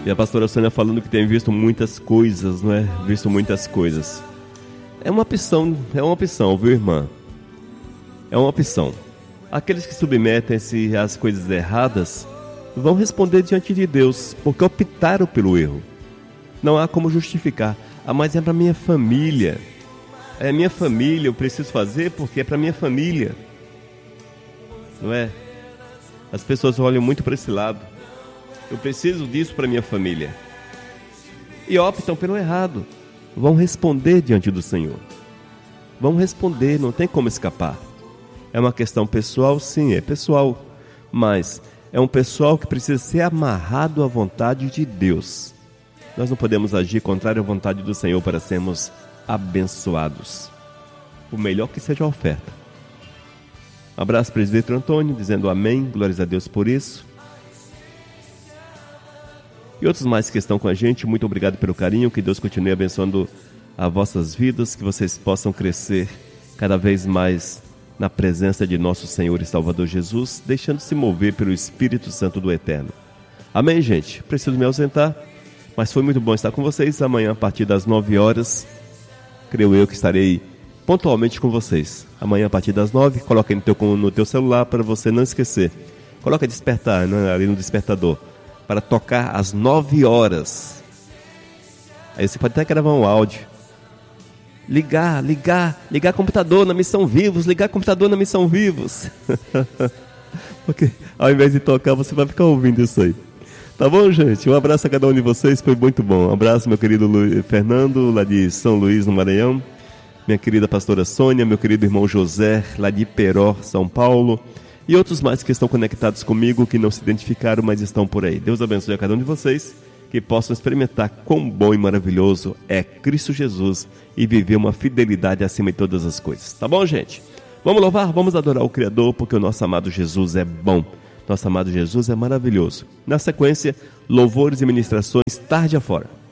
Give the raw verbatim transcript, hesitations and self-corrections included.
E a pastora Sônia falando que tem visto muitas coisas, não é? Visto muitas coisas. É uma opção, é uma opção, viu, irmã? É uma opção. Aqueles que submetem-se às coisas erradas vão responder diante de Deus, porque optaram pelo erro. Não há como justificar. Ah, mas é para minha família. É minha família, eu preciso fazer porque é para minha família. Não é? As pessoas olham muito para esse lado. Eu preciso disso para minha família. E optam pelo errado. Vão responder diante do Senhor. Vão responder, não tem como escapar. É uma questão pessoal? Sim, é pessoal. Mas é um pessoal que precisa ser amarrado à vontade de Deus. Nós não podemos agir contrário à vontade do Senhor para sermos abençoados. O melhor que seja a oferta. Um abraço, presbítero Antônio, dizendo amém, glórias a Deus por isso. E outros mais que estão com a gente, muito obrigado pelo carinho, que Deus continue abençoando as vossas vidas, que vocês possam crescer cada vez mais na presença de nosso Senhor e Salvador Jesus, deixando-se mover pelo Espírito Santo do Eterno. Amém, gente? Preciso me ausentar, mas foi muito bom estar com vocês. Amanhã, a partir das nove horas, creio eu que estarei pontualmente com vocês. Amanhã, a partir das nove, coloque aí no teu, no teu celular para você não esquecer. Coloca despertar, né, ali no despertador, para tocar às nove horas. Aí você pode até gravar um áudio. Ligar, ligar, ligar computador na Missão Vivos, ligar computador na Missão Vivos. Porque ao invés de tocar, você vai ficar ouvindo isso aí. Tá bom, gente? Um abraço a cada um de vocês, foi muito bom. Um abraço, meu querido Lu... Fernando, lá de São Luís, no Maranhão. Minha querida pastora Sônia, meu querido irmão José, lá de Peró, São Paulo. E outros mais que estão conectados comigo, que não se identificaram, mas estão por aí. Deus abençoe a cada um de vocês, que possam experimentar quão bom e maravilhoso é Cristo Jesus e viver uma fidelidade acima de todas as coisas. Tá bom, gente? Vamos louvar, vamos adorar o Criador, porque o nosso amado Jesus é bom. Nosso amado Jesus é maravilhoso. Na sequência, louvores e ministrações tarde afora.